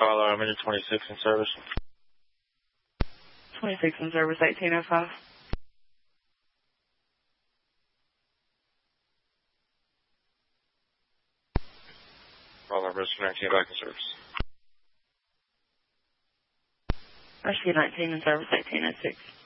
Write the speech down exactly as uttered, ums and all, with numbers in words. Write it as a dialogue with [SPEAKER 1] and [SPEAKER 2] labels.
[SPEAKER 1] caller. I'm in twenty-six in service.
[SPEAKER 2] twenty-six in service, eighteen oh five.
[SPEAKER 1] Caller, Rescue nineteen back in service.
[SPEAKER 2] Rescue nineteen in service, eighteen oh six.